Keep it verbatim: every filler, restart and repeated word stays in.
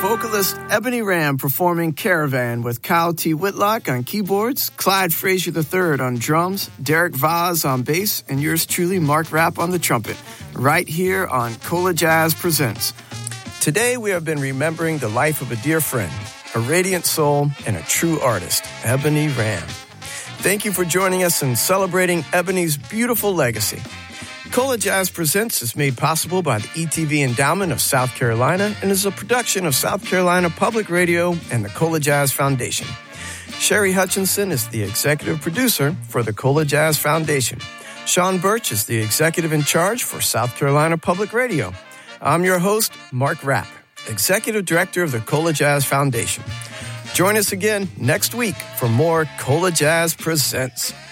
vocalist Ebony Ram performing Caravan with Kyle T. Whitlock on keyboards, Clyde Frazier the third on drums, Derek Vaz on bass, and yours truly, Mark Rapp on the trumpet, right here on Cola Jazz Presents. Today we have been remembering the life of a dear friend, a radiant soul, and a true artist, Ebony Ram. Thank you for joining us in celebrating Ebony's beautiful legacy. Cola Jazz Presents is made possible by the E T V Endowment of South Carolina and is a production of South Carolina Public Radio and the Cola Jazz Foundation. Sherry Hutchinson is the executive producer for the Cola Jazz Foundation. Sean Birch is the executive in charge for South Carolina Public Radio. I'm your host, Mark Rapp, executive director of the Cola Jazz Foundation. Join us again next week for more Cola Jazz Presents.